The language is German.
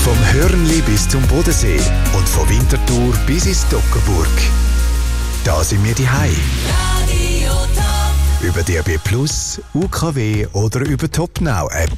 Vom Hörnli bis zum Bodensee und von Winterthur bis ins Toggenburg. Da sind wir daheim. Über DAB+, UKW oder über Topnow App.